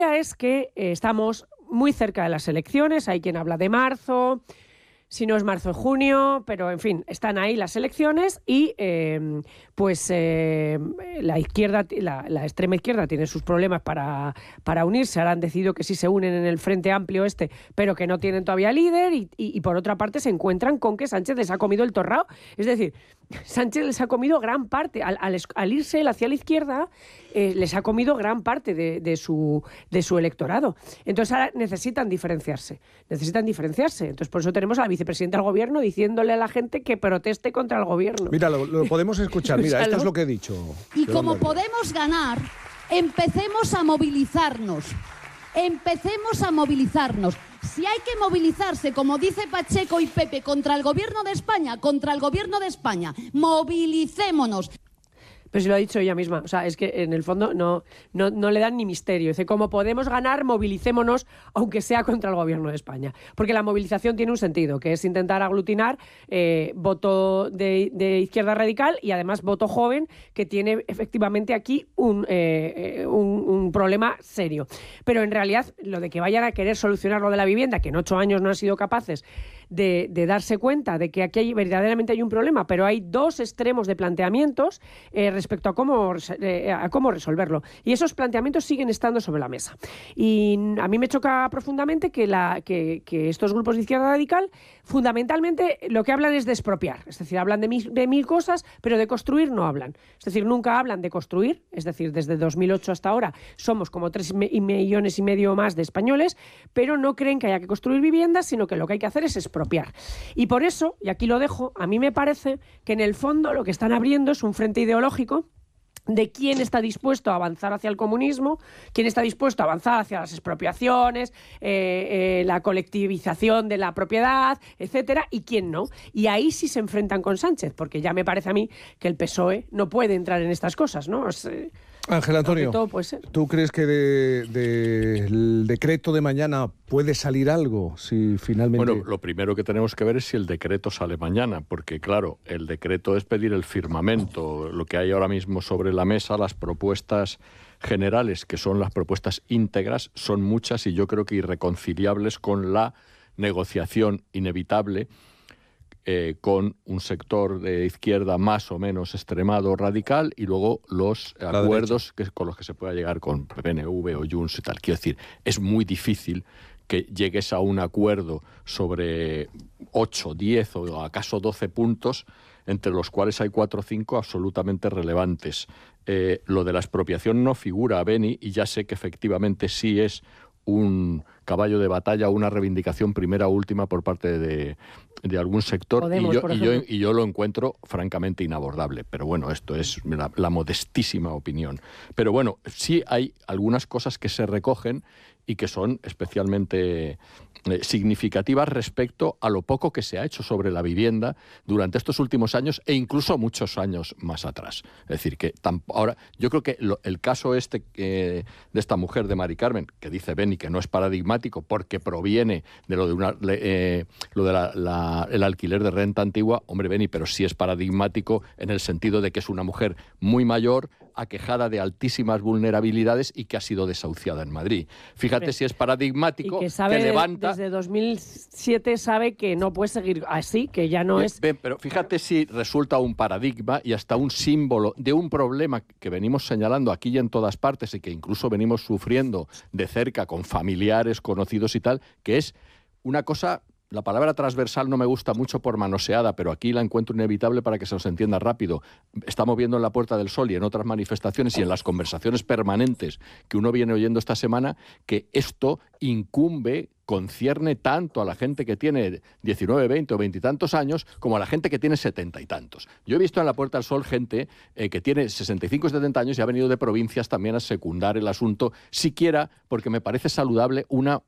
es que estamos muy cerca de las elecciones, hay quien habla de marzo, si no es marzo, junio, pero en fin, están ahí las elecciones y la izquierda, la extrema izquierda tiene sus problemas para unirse. Ahora han decidido que sí se unen en el Frente Amplio pero que no tienen todavía líder y por otra parte se encuentran con que Sánchez les ha comido el torrao. Es decir, Sánchez les ha comido gran parte, al irse él hacia la izquierda, les ha comido gran parte de su electorado. Entonces ahora necesitan diferenciarse. Entonces por eso tenemos a la vicepresidenta del gobierno diciéndole a la gente que proteste contra el gobierno. Mira, lo podemos escuchar. Mira, esto es lo que he dicho. Y como podemos ganar, empecemos a movilizarnos. Si hay que movilizarse, como dice Pacheco y Pepe, contra el gobierno de España, movilicémonos. Pero si lo ha dicho ella misma, o sea, es que en el fondo no le dan ni misterio. Dice, como podemos ganar, movilicémonos, aunque sea contra el gobierno de España. Porque la movilización tiene un sentido, que es intentar aglutinar voto de izquierda radical y además voto joven, que tiene efectivamente aquí un problema serio. Pero en realidad, lo de que vayan a querer solucionar lo de la vivienda, que en 8 años no han sido capaces de darse cuenta de que aquí verdaderamente hay un problema, pero hay dos extremos de planteamientos respecto a cómo resolverlo. Y esos planteamientos siguen estando sobre la mesa. Y a mí me choca profundamente que estos grupos de izquierda radical fundamentalmente lo que hablan es de expropiar. Es decir, hablan de mil cosas, pero de construir no hablan. Es decir, nunca hablan de construir. Es decir, desde 2008 hasta ahora somos como 3,5 millones más de españoles, pero no creen que haya que construir viviendas, sino que lo que hay que hacer es expropiar. Y por eso, y aquí lo dejo, a mí me parece que en el fondo lo que están abriendo es un frente ideológico de quién está dispuesto a avanzar hacia el comunismo, quién está dispuesto a avanzar hacia las expropiaciones, la colectivización de la propiedad, etcétera, y quién no. Y ahí sí se enfrentan con Sánchez, porque ya me parece a mí que el PSOE no puede entrar en estas cosas, ¿no? Ángel Antonio, todo puede ser. ¿Tú crees que del decreto de mañana puede salir algo? Si finalmente... Bueno, lo primero que tenemos que ver es si el decreto sale mañana, porque claro, el decreto es pedir el firmamento. Lo que hay ahora mismo sobre la mesa, las propuestas generales, que son las propuestas íntegras, son muchas y yo creo que irreconciliables con la negociación inevitable con un sector de izquierda más o menos extremado, radical, y luego los acuerdos con los que se pueda llegar con PNV o Junts y tal. Quiero decir, es muy difícil que llegues a un acuerdo sobre 8, 10 o acaso 12 puntos, entre los cuales hay 4 o 5 absolutamente relevantes. Lo de la expropiación no figura, Beni, y ya sé que efectivamente sí es un caballo de batalla, una reivindicación primera o última por parte de algún sector. Podemos, y yo lo encuentro francamente inabordable. Pero bueno, esto es la modestísima opinión. Pero bueno, sí hay algunas cosas que se recogen y que son especialmente significativas respecto a lo poco que se ha hecho sobre la vivienda durante estos últimos años e incluso muchos años más atrás. Es decir, que ahora yo creo que el caso de esta mujer, de Mari Carmen, que dice Beni que no es paradigmático porque proviene de el alquiler de renta antigua, hombre, Beni, pero sí es paradigmático en el sentido de que es una mujer muy mayor, aquejada de altísimas vulnerabilidades y que ha sido desahuciada en Madrid. Fíjate si es paradigmático, y que sabe, te levanta... Desde 2007 sabe que no puede seguir así, que ya no es... Pero fíjate si resulta un paradigma y hasta un símbolo de un problema que venimos señalando aquí y en todas partes y que incluso venimos sufriendo de cerca con familiares, conocidos y tal, que es una cosa... La palabra transversal no me gusta mucho por manoseada, pero aquí la encuentro inevitable para que se nos entienda rápido. Estamos viendo en la Puerta del Sol y en otras manifestaciones y en las conversaciones permanentes que uno viene oyendo esta semana que esto concierne tanto a la gente que tiene 19, 20 o 20 y tantos años como a la gente que tiene 70 y tantos. Yo he visto en la Puerta del Sol gente que tiene 65 y 70 años y ha venido de provincias también a secundar el asunto, siquiera porque me parece saludable una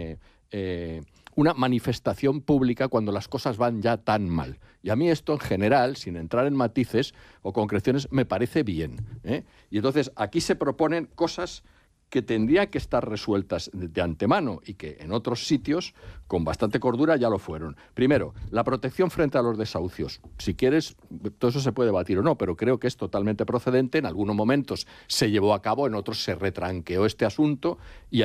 manifestación pública cuando las cosas van ya tan mal. Y a mí esto en general, sin entrar en matices o concreciones, me parece bien, ¿eh? Y entonces aquí se proponen cosas que tendrían que estar resueltas de antemano y que en otros sitios, con bastante cordura, ya lo fueron. Primero, la protección frente a los desahucios. Si quieres, todo eso se puede debatir o no, pero creo que es totalmente procedente. En algunos momentos se llevó a cabo, en otros se retranqueó este asunto y